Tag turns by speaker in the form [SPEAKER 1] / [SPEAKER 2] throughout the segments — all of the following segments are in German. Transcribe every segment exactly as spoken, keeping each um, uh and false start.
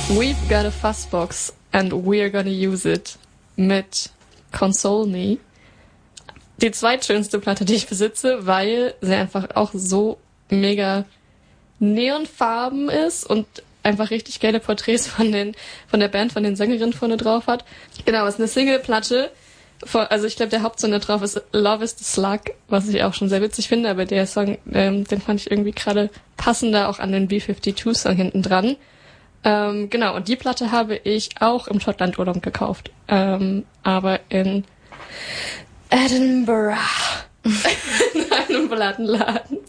[SPEAKER 1] We've got a fuzzbox and we're gonna use it mit Console Me. Die zweitschönste Platte, die ich besitze, weil sie einfach auch so mega neonfarben ist und einfach richtig geile Porträts von den von der Band, von den Sängerinnen vorne drauf hat. Genau, es ist eine Single-Platte. Also ich glaube, der Hauptsong da drauf ist Love is the Slug, was ich auch schon sehr witzig finde, aber der Song, ähm, den fand ich irgendwie gerade passender auch an den B fünfundfünfzig-Song hinten dran. Ähm, genau, und die Platte habe ich auch im Schottland-Urlaub gekauft. Ähm, aber in Edinburgh. In einem Plattenladen.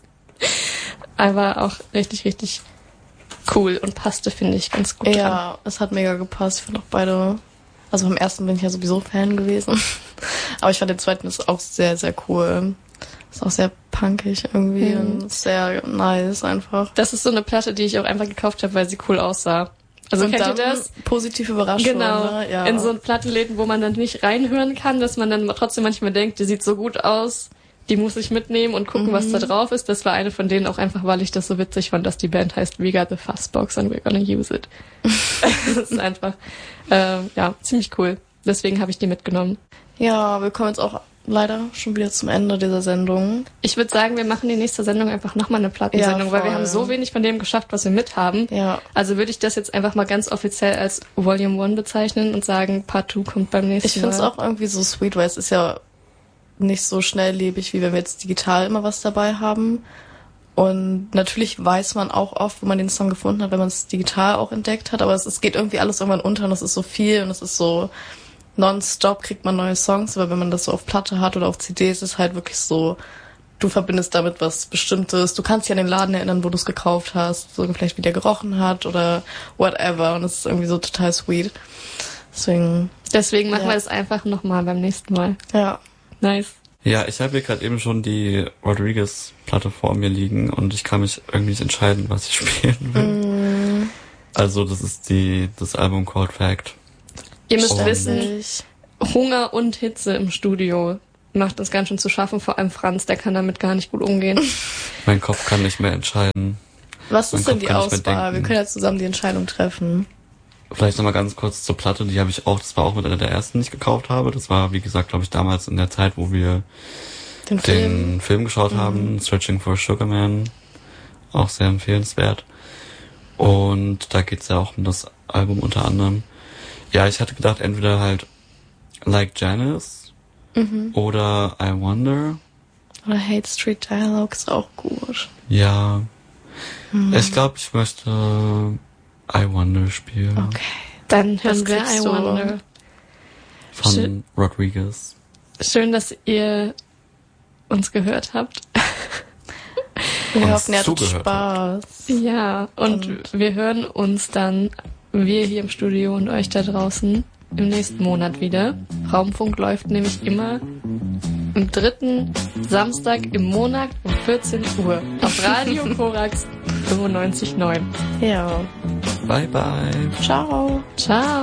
[SPEAKER 1] Aber auch richtig, richtig cool und passte, finde ich, ganz gut
[SPEAKER 2] Ja,
[SPEAKER 1] dran.
[SPEAKER 2] es hat mega gepasst. Ich finde auch beide... Also beim ersten bin ich ja sowieso Fan gewesen. Aber ich fand den zweiten ist auch sehr, sehr cool. Ist auch sehr punkig irgendwie mhm. und sehr nice einfach.
[SPEAKER 1] Das ist so eine Platte, die ich auch einfach gekauft habe, weil sie cool aussah. Also
[SPEAKER 2] und
[SPEAKER 1] kennt
[SPEAKER 2] dann
[SPEAKER 1] ihr das?
[SPEAKER 2] Positiv überrascht.
[SPEAKER 1] Genau.
[SPEAKER 2] Worden, ne? Ja.
[SPEAKER 1] In so Plattenläden, wo man dann nicht reinhören kann, dass man dann trotzdem manchmal denkt, die sieht so gut aus, die muss ich mitnehmen und gucken, mhm. was da drauf ist. Das war eine von denen auch einfach, weil ich das so witzig fand, dass die Band heißt We Got the Fuzzbox and we're gonna use it. Das ist einfach, ähm, ja, ziemlich cool. Deswegen habe ich die mitgenommen.
[SPEAKER 2] Ja, wir kommen jetzt auch leider schon wieder zum Ende dieser Sendung.
[SPEAKER 1] Ich würde sagen, wir machen die nächste Sendung einfach nochmal eine Plattensendung, ja, weil wir haben so wenig von dem geschafft, was wir mit haben.
[SPEAKER 2] Ja.
[SPEAKER 1] Also würde ich das jetzt einfach mal ganz offiziell als Volume eins bezeichnen und sagen, Part zwei kommt beim nächsten
[SPEAKER 2] ich Mal. Ich finde es auch irgendwie so sweet, weil es ist ja nicht so schnelllebig, wie wenn wir jetzt digital immer was dabei haben. Und natürlich weiß man auch oft, wo man den Song gefunden hat, wenn man es digital auch entdeckt hat. Aber es, es geht irgendwie alles irgendwann unter und es ist so viel und es ist so nonstop kriegt man neue Songs. Aber wenn man das so auf Platte hat oder auf C D, ist es halt wirklich so, du verbindest damit was Bestimmtes. Du kannst dich an den Laden erinnern, wo du es gekauft hast, so vielleicht wie der gerochen hat oder whatever. Und es ist irgendwie so total sweet. Deswegen,
[SPEAKER 1] Deswegen machen
[SPEAKER 2] ja.
[SPEAKER 1] wir das einfach nochmal beim nächsten Mal.
[SPEAKER 2] Ja.
[SPEAKER 1] Nice.
[SPEAKER 3] Ja, ich habe hier gerade eben schon die Rodriguez-Platte vor mir liegen und ich kann mich irgendwie nicht entscheiden, was ich spielen will. Mm. Also das ist die das Album Cold Fact.
[SPEAKER 1] Ihr müsst
[SPEAKER 3] und
[SPEAKER 1] wissen, Hunger und Hitze im Studio macht das ganz schön zu schaffen, vor allem Franz, der kann damit gar nicht gut umgehen.
[SPEAKER 3] Mein Kopf kann nicht mehr entscheiden.
[SPEAKER 2] Was ist
[SPEAKER 3] mein
[SPEAKER 2] denn
[SPEAKER 3] Kopf
[SPEAKER 2] die Auswahl? Wir können ja zusammen die Entscheidung treffen.
[SPEAKER 3] Vielleicht nochmal ganz kurz zur Platte, die habe ich auch, das war auch mit einer der ersten, die ich gekauft habe. Das war, wie gesagt, glaube ich, damals in der Zeit, wo wir
[SPEAKER 2] den
[SPEAKER 3] den
[SPEAKER 2] Film,
[SPEAKER 3] Film geschaut mhm. haben, Searching for Sugar Man. Auch sehr empfehlenswert. Und da geht's ja auch um das Album unter anderem. Ja, ich hatte gedacht, entweder halt Like Janice mhm. oder I Wonder.
[SPEAKER 2] Oder Hate Street Dialogue ist auch gut.
[SPEAKER 3] Ja.
[SPEAKER 2] Mhm.
[SPEAKER 3] Ich glaube, ich möchte I Wonder spielen.
[SPEAKER 2] Okay.
[SPEAKER 1] Dann hören wir I Wonder.
[SPEAKER 3] Von
[SPEAKER 1] Schön,
[SPEAKER 3] Rodriguez.
[SPEAKER 1] Schön, dass ihr uns gehört habt.
[SPEAKER 2] Wir
[SPEAKER 3] uns
[SPEAKER 2] hoffen, ihr hattet Spaß.
[SPEAKER 1] Ja, und, und wir hören uns dann, wir hier im Studio und euch da draußen, im nächsten Monat wieder. Raumfunk läuft nämlich immer am dritten Samstag im Monat um vierzehn Uhr auf Radio Korax fünfundneunzig Komma neun.
[SPEAKER 2] Ja.
[SPEAKER 3] Bye, bye.
[SPEAKER 2] Ciao.
[SPEAKER 1] Ciao.